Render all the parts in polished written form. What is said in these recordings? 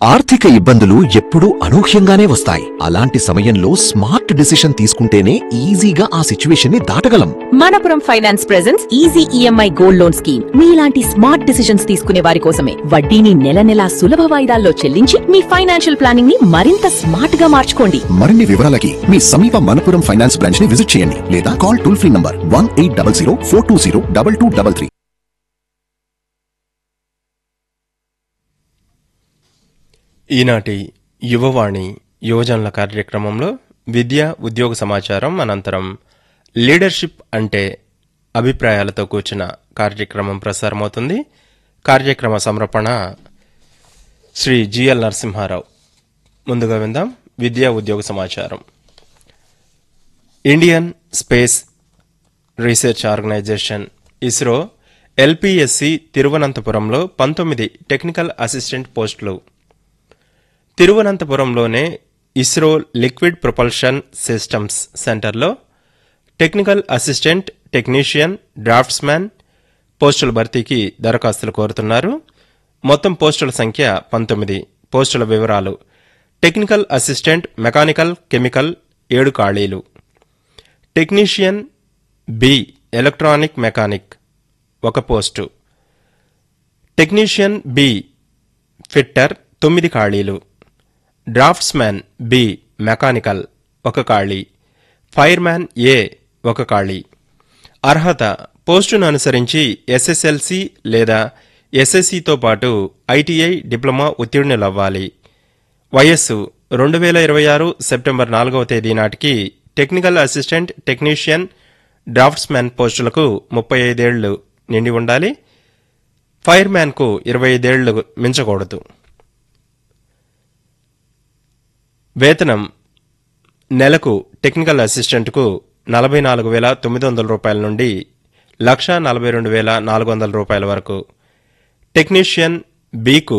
ఆర్థిక ఇబ్బందులు ఎప్పుడూ అనూహ్యంగానే వస్తాయి. అలాంటి సమయంలో స్మార్ట్ డిసిషన్ తీసుకుంటేనే ఈజీగా ఆ సిచ్యువేషన్ ని దాటగలం. Manappuram finance presents easy EMI gold loan scheme. మీలాంటి స్మార్ట్ డిసిషన్స్ తీసుకునే వారి కోసమే. వడ్డీని నెల నెలా సులభ వాయిదాల్లో చెల్లించి మీ ఫైనాన్షియల్ ప్లానింగ్ ని మరింత స్మార్ట్ గా మార్చుకోండి. మరిన్ని వివరాలకి మీ సమీప మనపురం ఫైనాన్స్ బ్రాంచ్ ని విజిట్ చేయండి లేదా కాల్ టోల్ ఫ్రీ నంబర్ 1800 420 2233. ఈనాటి యువవాణి యువజనుల కార్యక్రమంలో విద్య ఉద్యోగ సమాచారం అనంతరం లీడర్షిప్ అంటే అభిప్రాయాలతో కూర్చున్న కార్యక్రమం ప్రసారమవుతుంది. కార్యక్రమ సమర్పణ శ్రీ జిఎల్ నరసింహారావు. ముందుగా విందాం విద్యా ఉద్యోగ సమాచారం. Indian space research organisation ISRO LPSC తిరువనంతపురంలో 19 technical assistant పోస్టులు. తిరువనంతపురంలోనే ఇస్రో లిక్విడ్ ప్రొపల్షన్ సిస్టమ్స్ సెంటర్లో టెక్నికల్ అసిస్టెంట్, టెక్నీషియన్, డ్రాఫ్ట్స్మ్యాన్ పోస్టుల భర్తీకి దరఖాస్తులు కోరుతున్నారు. మొత్తం పోస్టుల సంఖ్య 19. పోస్టుల వివరాలు: టెక్నికల్ అసిస్టెంట్ మెకానికల్ కెమికల్ 7 ఖాళీలు, technician B electronic mechanic 1 post, technician B fitter 9 ఖాళీలు, డ్రాఫ్ట్స్మ్యాన్ బి మెకానికల్ 1 ఖాళీ, ఫైర్మ్యాన్ ఏ 1 ఖాళీ. అర్హత: పోస్టును అనుసరించి ఎస్ఎస్ఎల్సి లేదా ఎస్ఎస్సితో పాటు ఐటీఐ డిప్లొమా ఉత్తీర్ణులవ్వాలి. వయస్సు 2026 సెప్టెంబర్ 4వ తేదీ నాటికి టెక్నికల్ అసిస్టెంట్, టెక్నీషియన్, డ్రాఫ్ట్స్మ్యాన్ పోస్టులకు 35 ఏళ్లు నిండి ఉండాలి. ఫైర్మ్యాన్కు 25 ఏళ్లు మించకూడదు. వేతనం: నెలకు టెక్నికల్ అసిస్టెంట్కు 44,900 రూపాయల నుండి 1,42,400 రూపాయల వరకు, టెక్నీషియన్ బికు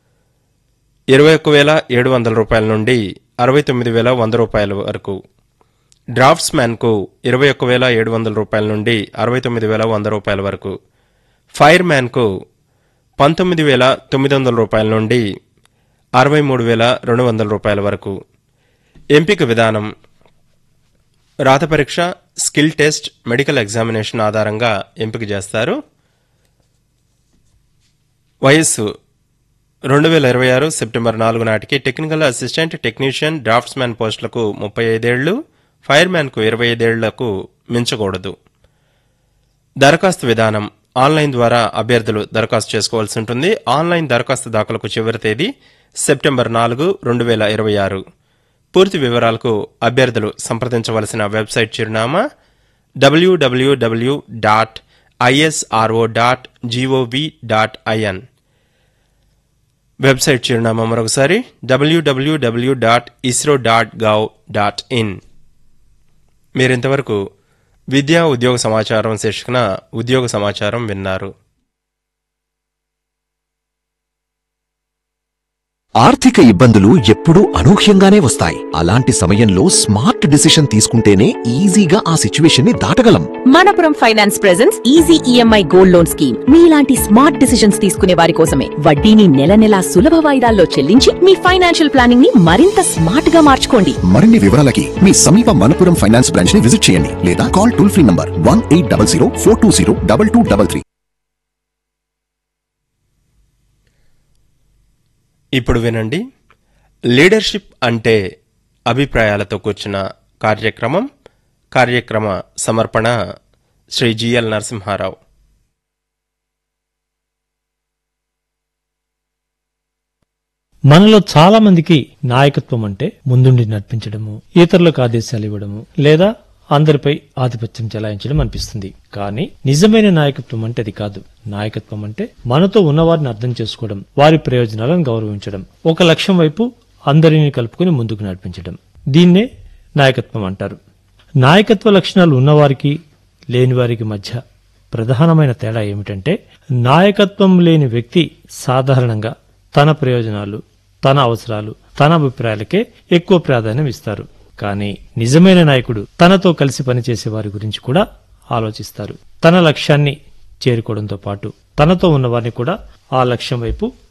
21,700 రూపాయల నుండి 69,100 రూపాయల వరకు, డ్రాఫ్ట్స్మ్యాన్కు 21,700 రూపాయల నుండి 69,100 రూపాయల వరకు, ఫైర్మ్యాన్కు 19,900 రూపాయల నుండి 63,200 రూపాయల వరకు. ఎంపిక విధానం: రాత పరీక్ష, స్కిల్ టెస్ట్, మెడికల్ ఎగ్జామినేషన్ ఆధారంగా ఎంపిక చేస్తారు. వయస్సు 2026 సెప్టెంబర్ 4 నాటికి టెక్నికల్ అసిస్టెంట్, టెక్నీషియన్, డ్రాఫ్ట్స్మ్యాన్ పోస్టులకు 35 ఏళ్లు, ఫైర్మ్యాన్కు 25 ఏళ్లకు మించకూడదు. దరఖాస్తు విధానం: ఆన్లైన్ ద్వారా అభ్యర్థులు దరఖాస్తు చేసుకోవాల్సి ఉంటుంది. ఆన్లైన్ దరఖాస్తు దాఖలకు చివరి తేదీ సెప్టెంబర్ 4, 2026. పూర్తి వివరాలకు అభ్యర్థులు సంప్రదించవలసిన వెబ్సైట్ చిరునామా www.isro.gov.in. వెబ్సైట్ చిరునామా మరొకసారి www.isro.gov.in. మీరింతవరకు విద్యా ఉద్యోగ సమాచారం శీర్షికన ఉద్యోగ సమాచారం విన్నారు. ఆర్థిక ఇబ్బందులు ఎప్పుడూ అనూహ్యంగానే వస్తాయి. అలాంటి సమయంలో స్మార్ట్ డిసిషన్ తీసుకుంటేనే ఈజీగా ఆ సిచ్యువేషన్ ని దాటగలం. Manappuram finance presents easy EMI gold loan scheme. మీలాంటి స్మార్ట్ డిసిషన్స్ తీసుకునే వారి కోసమే. వడ్డీని నెల నెలా సులభ వాయిదాల్లో చెల్లించి మీ ఫైనాన్షియల్ ప్లానింగ్ ని మరింత స్మార్ట్ గా మార్చుకోండి. మరిన్ని వివరాలకి మీ సమీప మనపురం ఫైనాన్స్ బ్రాంచ్ ని విజిట్ చేయండి లేదా కాల్ టోల్ ఫ్రీ నంబర్ 1800 420 2233. ఇప్పుడు వినండి లీడర్షిప్ అంటే అభిప్రాయాలతో కూర్చున్న కార్యక్రమ సమర్పణ శ్రీ జిఎల్ నరసింహారావు. మనలో చాలా మందికి నాయకత్వం అంటే ముందుండి నడిపించడము, ఇతరులకు ఆదేశాలు ఇవ్వడము లేదా అందరిపై ఆధిపత్యం చెలాయించడం అనిపిస్తుంది. కానీ నిజమైన నాయకత్వం అంటే అది కాదు. నాయకత్వం అంటే మనతో ఉన్నవారిని అర్థం చేసుకోవడం, వారి ప్రయోజనాలను గౌరవించడం, ఒక లక్ష్యం వైపు అందరినీ కలుపుకుని ముందుకు నడిపించడం. దీన్నే నాయకత్వం అంటారు. నాయకత్వ లక్షణాలు ఉన్నవారికి లేనివారికి మధ్య ప్రధానమైన తేడా ఏమిటంటే, నాయకత్వం లేని వ్యక్తి సాధారణంగా తన ప్రయోజనాలు, తన అవసరాలు, తన అభిప్రాయాలకే ఎక్కువ ప్రాధాన్యం ఇస్తారు. కానీ నిజమైన నాయకుడు తనతో కలిసి పనిచేసే వారి గురించి కూడా ఆలోచిస్తారు. తన లక్ష్యాన్ని చేరుకోవడంతో పాటు తనతో ఉన్నవారిని కూడా ఆ లక్ష్యం వైపు